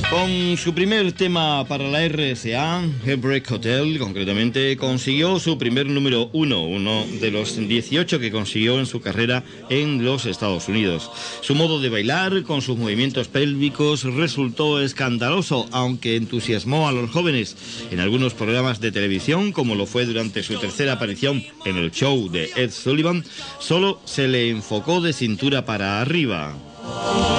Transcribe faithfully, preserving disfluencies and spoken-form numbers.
Con su primer tema para la R C A, Heartbreak Hotel, concretamente, consiguió su primer número uno, uno de los dieciocho que consiguió en su carrera en los Estados Unidos. Su modo de bailar, con sus movimientos pélvicos, resultó escandaloso, aunque entusiasmó a los jóvenes en algunos programas de televisión, como lo fue durante su tercera aparición en el show de Ed Sullivan. Solo se le enfocó de cintura para arriba.